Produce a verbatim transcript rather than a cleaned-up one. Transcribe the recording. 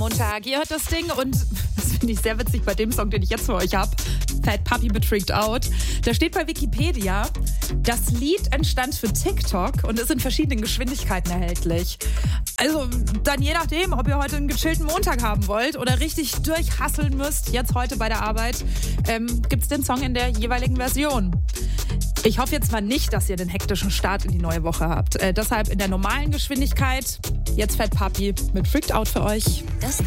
Montag. Ihr hört das Ding und das finde ich sehr witzig bei dem Song, den ich jetzt für euch habe. Fat Puppy mit Freaked Out. Da steht bei Wikipedia, das Lied entstand für TikTok und ist in verschiedenen Geschwindigkeiten erhältlich. Also dann je nachdem, ob ihr heute einen gechillten Montag haben wollt oder richtig durchhasseln müsst, jetzt heute bei der Arbeit, ähm, gibt's den Song in der jeweiligen Version. Ich hoffe jetzt mal nicht, dass ihr den hektischen Start in die neue Woche habt. Äh, deshalb in der normalen Geschwindigkeit, jetzt Fat Puppy mit Freaked Out für euch. Das